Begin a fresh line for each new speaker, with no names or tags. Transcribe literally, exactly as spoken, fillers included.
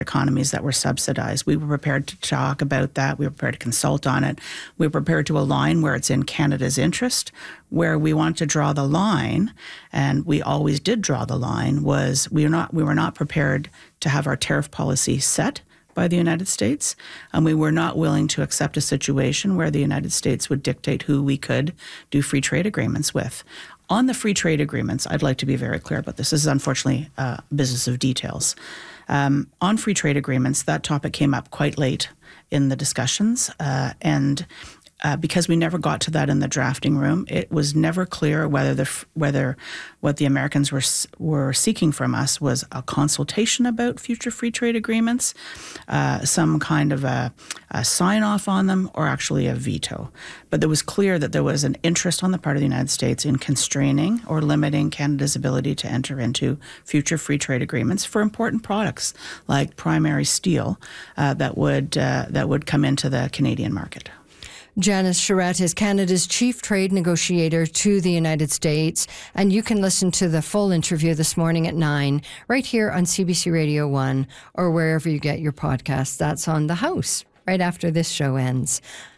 economies that were subsidized. We were prepared to talk about that. We were prepared to consult on it. We were prepared to align where it's in Canada's interest. Where we wanted to draw the line, and we always did draw the line, was we were not we were not prepared to have our tariff policy set by the United States, and we were not willing to accept a situation where the United States would dictate who we could do free trade agreements with. On the free trade agreements, I'd like to be very clear about this. This is unfortunately a business of details. Um, on free trade agreements, that topic came up quite late in the discussions, uh, and Uh, because we never got to that in the drafting room, it was never clear whether the whether what the Americans were were seeking from us was a consultation about future free trade agreements, uh, some kind of a, a sign off on them, or actually a veto. But there was clear that there was an interest on the part of the United States in constraining or limiting Canada's ability to enter into future free trade agreements for important products like primary steel uh, that would uh, that would come into the Canadian market.
Janice Charette is Canada's chief trade negotiator to the United States, and you can listen to the full interview this morning at nine right here on C B C Radio one or wherever you get your podcasts. That's on The House right after this show ends.